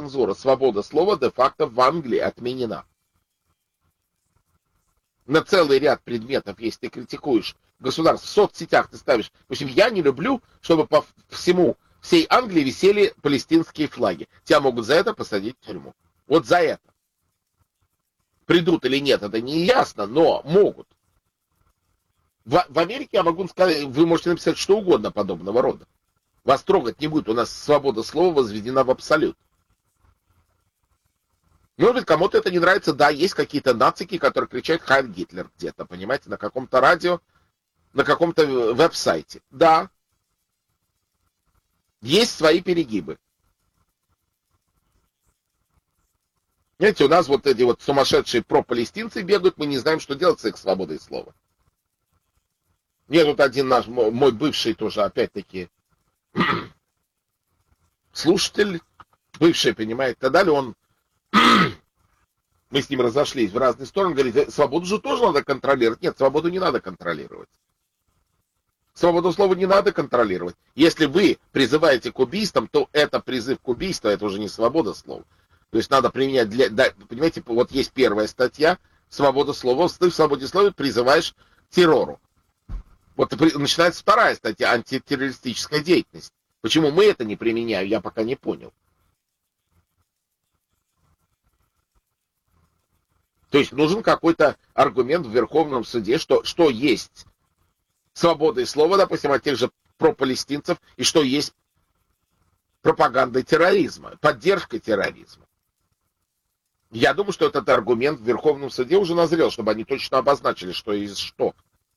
цензура. Свобода слова де-факто в Англии отменена. На целый ряд предметов, если ты критикуешь государство, в соцсетях ты ставишь. В общем, я не люблю, чтобы по всей Англии висели палестинские флаги. Тебя могут за это посадить в тюрьму. Вот за это. Придут или нет, это не ясно, но могут. В Америке я могу сказать, вы можете написать что угодно подобного рода. Вас трогать не будет, у нас свобода слова возведена в абсолют. Может быть, кому-то это не нравится, да, есть какие-то нацики, которые кричат «Хайль Гитлер» где-то, понимаете, на каком-то радио, на каком-то веб-сайте. Да, есть свои перегибы. Знаете, у нас вот эти вот сумасшедшие пропалестинцы бегают, мы не знаем, что делать с их свободой слова. Мне тут один мой бывший тоже, опять-таки, слушатель, бывший, понимаете, тогда ли он, мы с ним разошлись в разные стороны, говорит, свободу же тоже надо контролировать. Нет, свободу не надо контролировать. Свободу слова не надо контролировать. Если вы призываете к убийствам, то это призыв к убийству, это уже не свобода слова. То есть надо применять понимаете, вот есть первая статья, свобода слова, ты в свободе слова призываешь к террору. Вот начинается вторая статья, антитеррористическая деятельность. Почему мы это не применяем, я пока не понял. То есть нужен какой-то аргумент в Верховном суде, что есть свобода слова, допустим, от тех же пропалестинцев, и что есть пропаганда терроризма, поддержка терроризма. Я думаю, что этот аргумент в Верховном суде уже назрел, чтобы они точно обозначили, что есть что.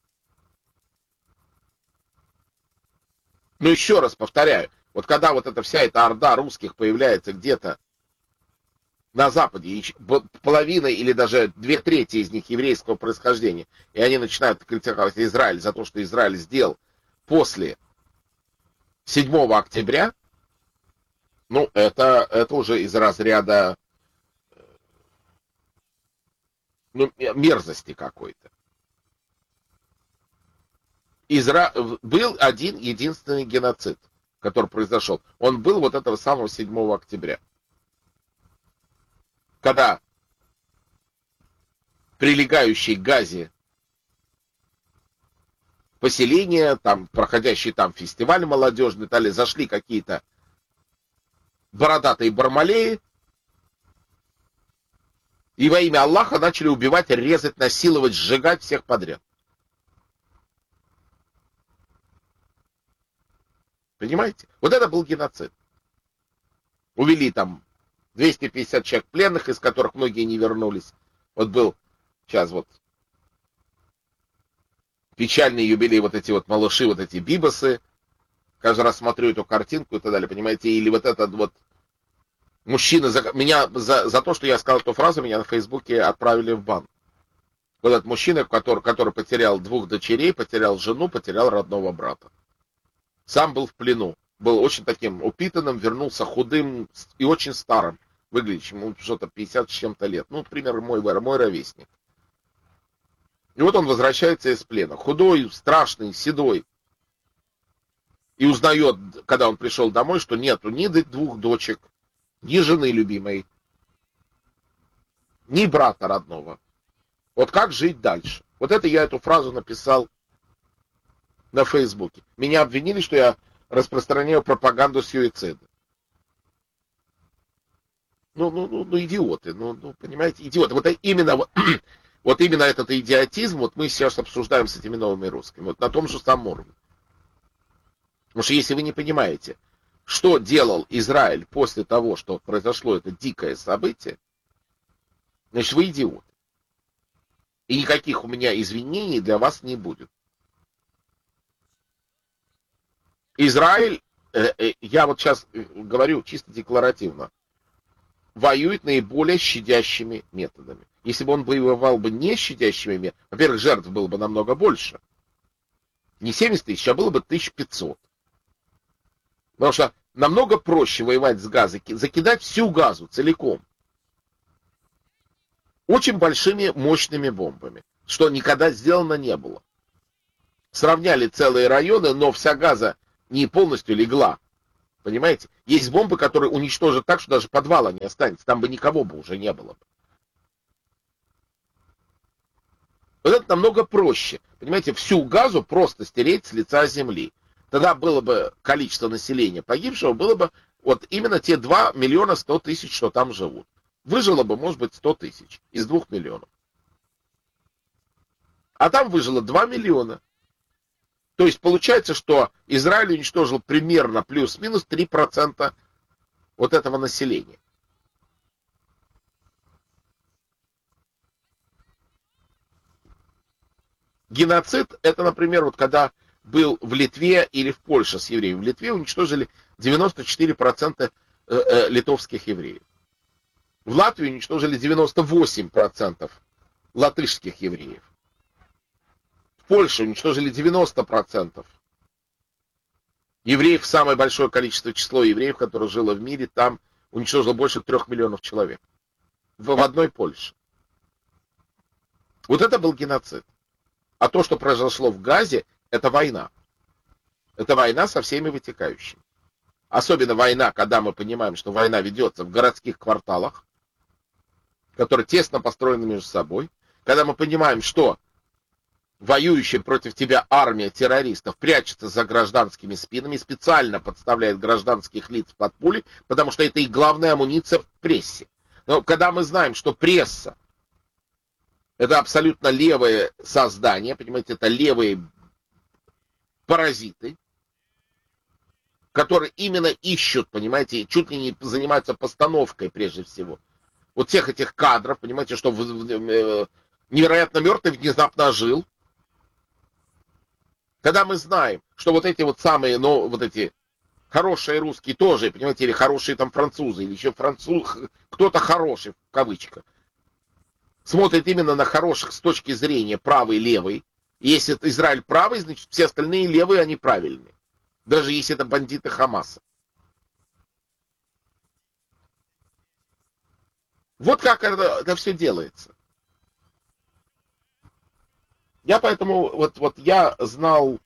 Но еще раз повторяю, вот когда вот эта вся эта орда русских появляется где-то на Западе, и половина или даже 2/3 из них еврейского происхождения, и они начинают критиковать Израиль за то, что Израиль сделал после 7 октября, ну, это уже из разряда мерзости какой-то. Был один единственный геноцид, который произошел. Он был вот этого самого 7 октября. Когда прилегающие к Газе поселения, там, проходящий там фестиваль молодежный, далее зашли какие-то бородатые бармалеи, и во имя Аллаха начали убивать, резать, насиловать, сжигать всех подряд. Понимаете? Вот это был геноцид. Увели там 250 человек пленных, из которых многие не вернулись. Вот был сейчас вот печальный юбилей, вот эти вот малыши, вот эти бибосы. Каждый раз смотрю эту картинку и так далее, понимаете? Или вот этот вот мужчина, за то, что я сказал эту фразу, меня на Фейсбуке отправили в бан. Вот этот мужчина, который потерял 2 дочерей, потерял жену, потерял родного брата. Сам был в плену. Был очень таким упитанным, вернулся худым и очень старым. Выглядящим, ему что-то 50 с чем-то лет. Ну, например, мой ровесник. И вот он возвращается из плена. Худой, страшный, седой. И узнает, когда он пришел домой, что нету ни 2 дочек, ни жены любимой, ни брата родного. Вот как жить дальше? Вот это я эту фразу написал на Фейсбуке. Меня обвинили, что я распространяю пропаганду суицида. Ну, идиоты. Понимаете, идиоты. Вот именно этот идиотизм, вот мы сейчас обсуждаем с этими новыми русскими. Вот на том же самом уровне. Потому что если вы не понимаете, что делал Израиль после того, что произошло это дикое событие, значит, вы идиоты. И никаких у меня извинений для вас не будет. Израиль, я вот сейчас говорю чисто декларативно, воюет наиболее щадящими методами. Если бы он воевал бы не щадящими методами, во-первых, жертв было бы намного больше. Не 70 тысяч, а было бы 1500. Потому что намного проще воевать с Газой, закидать всю Газу целиком. Очень большими, мощными бомбами, что никогда сделано не было. Сравняли целые районы, но вся Газа не полностью легла. Понимаете? Есть бомбы, которые уничтожат так, что даже подвала не останется. Там бы никого бы уже не было. Вот это намного проще. Понимаете, всю Газу просто стереть с лица земли. Тогда было бы количество населения погибшего, было бы вот именно те 2 миллиона 100 тысяч, что там живут. Выжило бы, может быть, 100 тысяч из 2 миллионов. А там выжило 2 миллиона. То есть получается, что Израиль уничтожил примерно плюс-минус 3% вот этого населения. Геноцид — это, например, вот когда был в Литве или в Польше с евреями. В Литве уничтожили 94% литовских евреев. В Латвии уничтожили 98% латышских евреев. В Польше уничтожили 90% евреев. Самое большое количество число евреев, которое жило в мире, там уничтожило больше 3 миллионов человек. В одной Польше. Вот это был геноцид. А то, что произошло в Газе, это война. Это война со всеми вытекающими. Особенно война, когда мы понимаем, что война ведется в городских кварталах, которые тесно построены между собой. Когда мы понимаем, что воюющая против тебя армия террористов прячется за гражданскими спинами, специально подставляет гражданских лиц под пули, потому что это их главная амуниция в прессе. Но когда мы знаем, что пресса — это абсолютно левое создание, понимаете, это левые паразиты, которые именно ищут, понимаете, чуть ли не занимаются постановкой прежде всего. Вот всех этих кадров, понимаете, что невероятно мертвый внезапно ожил. Когда мы знаем, что вот эти вот самые, ну, вот эти хорошие русские тоже, понимаете, или хорошие там французы, или еще кто-то хороший, в кавычках, смотрит именно на хороших с точки зрения правый и левый. И если это Израиль правый, значит все остальные левые, они правильные. Даже если это бандиты Хамаса. Вот как это все делается. Я поэтому, вот я знал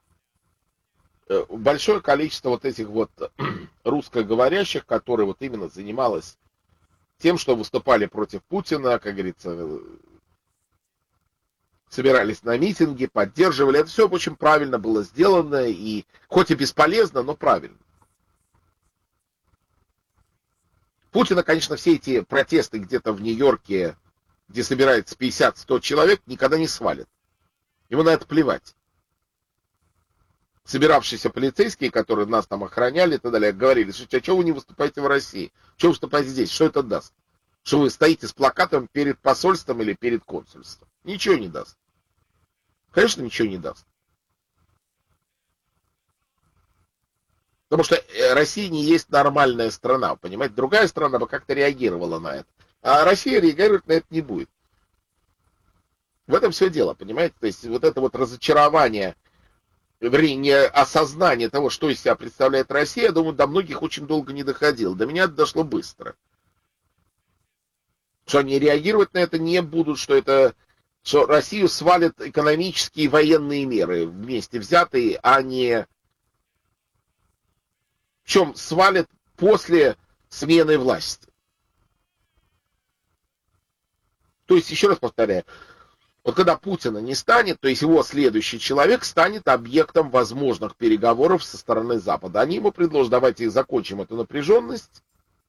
большое количество вот этих вот русскоговорящих, которые вот именно занималось тем, что выступали против Путина, как говорится, собирались на митинги, поддерживали. Это все очень правильно было сделано, и хоть и бесполезно, но правильно. Путина, конечно, все эти протесты где-то в Нью-Йорке, где собирается 50-100 человек, никогда не свалят. Ему на это плевать. Собиравшиеся полицейские, которые нас там охраняли и так далее, говорили: слушайте, а что вы не выступаете в России? Что вы выступаете здесь? Что это даст? Что вы стоите с плакатом перед посольством или перед консульством? Ничего не даст. Конечно, ничего не даст. Потому что Россия не есть нормальная страна, понимаете? Другая страна бы как-то реагировала на это. А Россия реагировать на это не будет. В этом все дело, понимаете? То есть вот это вот разочарование, вернее, осознание того, что из себя представляет Россия, я думаю, до многих очень долго не доходило. До меня это дошло быстро. Что они реагировать на это не будут, что Россию свалят экономические и военные меры вместе взятые, а не... Причем свалят после смены власти. То есть, еще раз повторяю, вот когда Путина не станет, то есть его следующий человек станет объектом возможных переговоров со стороны Запада. Они ему предложат: давайте закончим эту напряженность,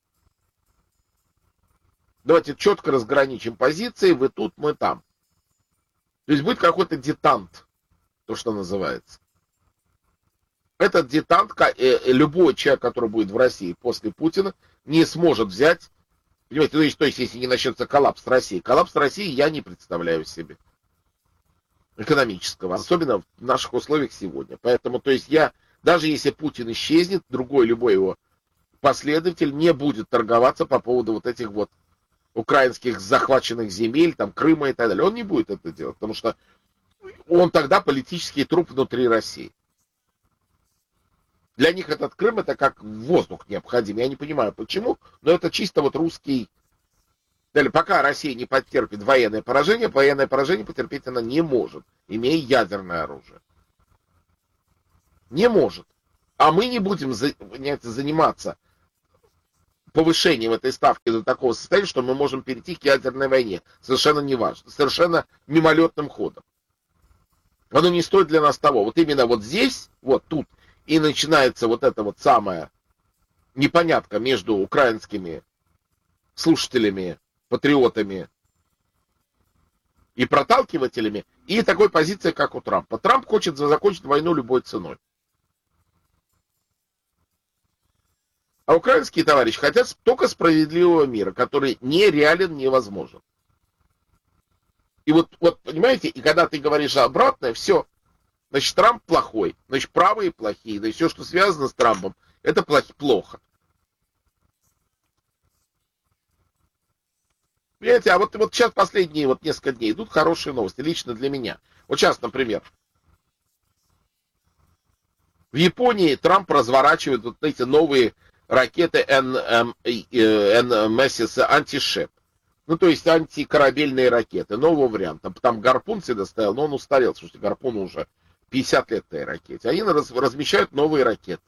давайте четко разграничим позиции, вы тут, мы там. То есть будет какой-то детант, то, что называется. Этот детант, любой человек, который будет в России после Путина, не сможет взять. Понимаете, то есть если не начнется коллапс России я не представляю себе экономического, особенно в наших условиях сегодня. Поэтому, то есть даже если Путин исчезнет, любой его последователь не будет торговаться по поводу вот этих вот украинских захваченных земель, там Крыма и так далее. Он не будет это делать, потому что он тогда политический труп внутри России. Для них этот Крым — это как воздух необходим. Я не понимаю, почему, но это чисто вот русский... Далее, пока Россия не потерпит военное поражение потерпеть она не может, имея ядерное оружие. Не может. А мы не будем заниматься повышением этой ставки до такого состояния, что мы можем перейти к ядерной войне. Совершенно неважно. Совершенно мимолетным ходом. Оно не стоит для нас того. Вот именно вот здесь, вот тут, и начинается вот эта вот самая непонятка между украинскими слушателями, патриотами и проталкивателями, и такой позиции, как у Трампа. Трамп хочет закончить войну любой ценой. А украинские товарищи хотят только справедливого мира, который нереален, невозможен. И вот, понимаете, и когда ты говоришь обратное, все, значит, Трамп плохой, значит, правые плохие, да и все, что связано с Трампом, это плохо. Понимаете, а вот сейчас последние вот несколько дней идут хорошие новости, лично для меня. Вот сейчас, например, в Японии Трамп разворачивает вот эти новые ракеты НМС антишеп. Ну, то есть антикорабельные ракеты, нового варианта. Там Гарпун всегда стоял, но он устарел, слушайте, Гарпуну уже 50 лет этой ракете. Они размещают новые ракеты.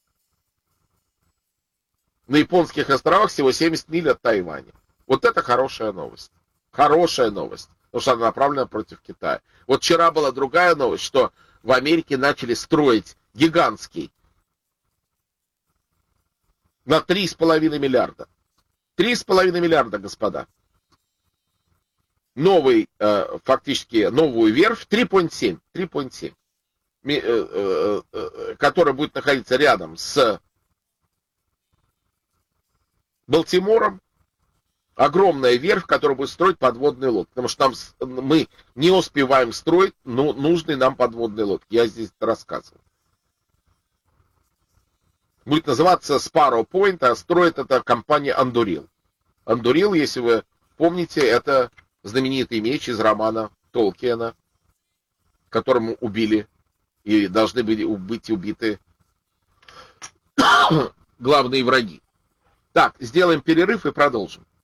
На японских островах всего 70 миль от Тайваня. Вот это хорошая новость. Хорошая новость. Потому что она направлена против Китая. Вот вчера была другая новость, что в Америке начали строить гигантский на 3,5 миллиарда. 3,5 миллиарда, господа. Новый, фактически, новую верфь 3,7, которая будет находиться рядом с Балтимором. Огромная верфь, которая будет строить подводные лодки. Потому что мы не успеваем строить нужные нам подводные лодки. Я здесь это рассказывал. Будет называться Sparrow Point, а строит это компания Anduril. Anduril, если вы помните, это знаменитый меч из романа Толкиена, которому убили и должны были быть убиты главные враги. Так, сделаем перерыв и продолжим.